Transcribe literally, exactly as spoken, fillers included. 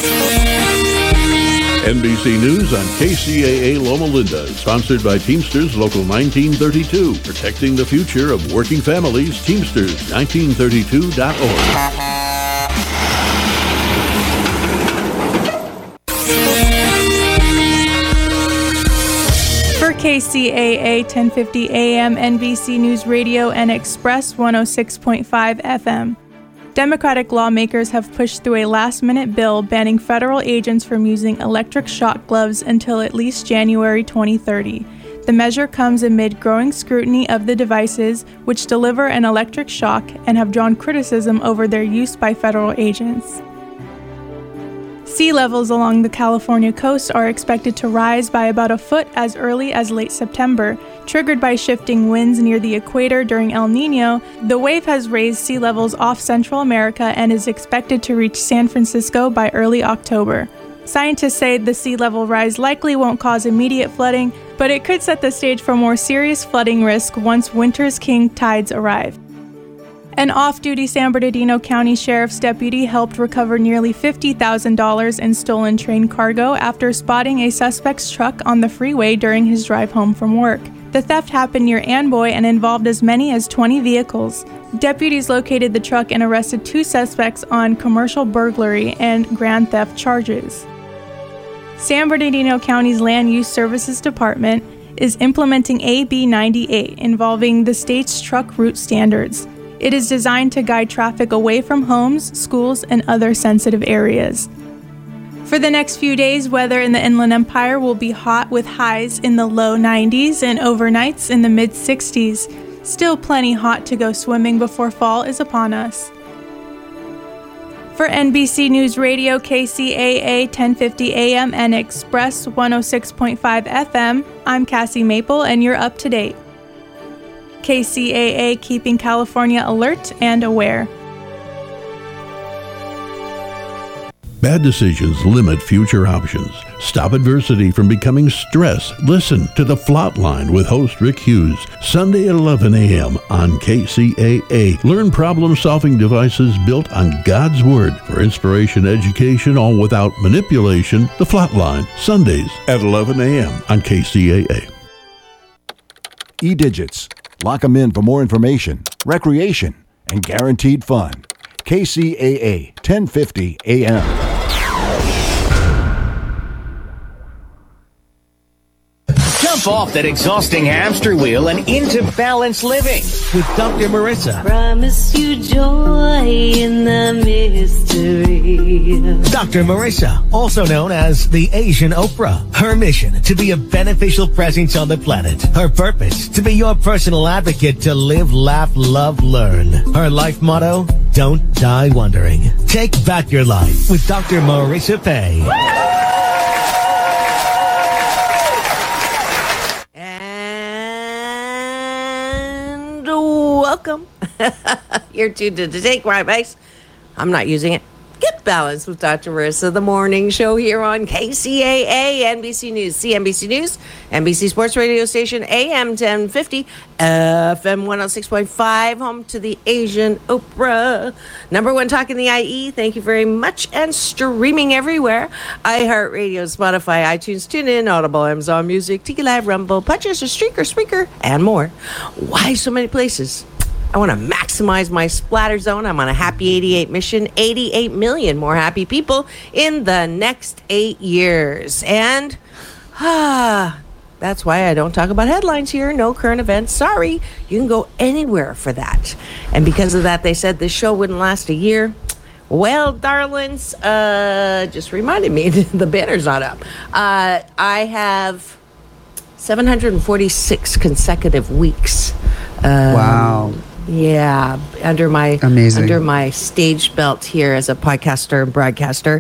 N B C News on K C A A Loma Linda is sponsored by Teamsters Local nineteen thirty-two. Protecting the future of working families. Teamsters nineteen thirty-two dot org. K C A A ten fifty A M, N B C News Radio, and Express one oh six point five F M. Democratic lawmakers have pushed through a last-minute bill banning federal agents from using electric shock gloves until at least January twenty thirty. The measure comes amid growing scrutiny of the devices, which deliver an electric shock and have drawn criticism over their use by federal agents. Sea levels along the California coast are expected to rise by about a foot as early as late September. Triggered by shifting winds near the equator during El Niño, the wave has raised sea levels off Central America and is expected to reach San Francisco by early October. Scientists say the sea level rise likely won't cause immediate flooding, but it could set the stage for more serious flooding risk once winter's king tides arrive. An off-duty San Bernardino County Sheriff's deputy helped recover nearly fifty thousand dollars in stolen train cargo after spotting a suspect's truck on the freeway during his drive home from work. The theft happened near Amboy and involved as many as twenty vehicles. Deputies located the truck and arrested two suspects on commercial burglary and grand theft charges. San Bernardino County's Land Use Services Department is implementing A B ninety-eight, involving the state's truck route standards. It is designed to guide traffic away from homes, schools, and other sensitive areas. For the next few days, weather in the Inland Empire will be hot with highs in the low nineties and overnights in the mid sixties. Still plenty hot to go swimming before fall is upon us. For N B C News Radio, K C A A ten fifty A M, and Express one oh six point five F M, I'm Cassie Maple, and you're up to date. K C A A, keeping California alert and aware. Bad decisions limit future options. Stop adversity from becoming stress. Listen to The Flatline with host Rick Hughes, Sunday at eleven A M on K C A A. Learn problem-solving devices built on God's Word for inspiration, education, all without manipulation. The Flatline, Sundays at eleven A M on K C A A. E-Digits. Lock them in for more information, recreation, and guaranteed fun. K C A A, ten fifty A M. Jump off that exhausting hamster wheel and into balanced living with Doctor Marissa. Promise you joy in the mystery. Doctor Marissa, also known as the Asian Oprah. Her mission, to be a beneficial presence on the planet. Her purpose, to be your personal advocate to live, laugh, love, learn. Her life motto, don't die wondering. Take back your life with Doctor Marissa Pay. Welcome. You're tuned to Take My Advice. I'm not using it. Get Balanced with Doctor Marissa, the morning show here on K C A A, N B C News, C N B C News, N B C Sports Radio Station, A M ten fifty, F M one oh six point five, home to the Asian Oprah. Number one talk in the I E. Thank you very much. And streaming everywhere. iHeartRadio, Spotify, iTunes, TuneIn, Audible, Amazon Music, Tiki Live, Rumble, Punches, Streaker, Spreaker, and more. Why so many places? I want to maximize my splatter zone. I'm on a happy eighty-eight mission, eighty-eight million more happy people in the next eight years. And ah, that's why I don't talk about headlines here. No current events. Sorry. You can go anywhere for that. And because of that, they said this show wouldn't last a year. Well, darlings, uh, just reminded me the banner's not up. Uh, I have seven hundred forty-six consecutive weeks. Um, wow. Yeah, under my Amazing. under my stage belt here as a podcaster and broadcaster.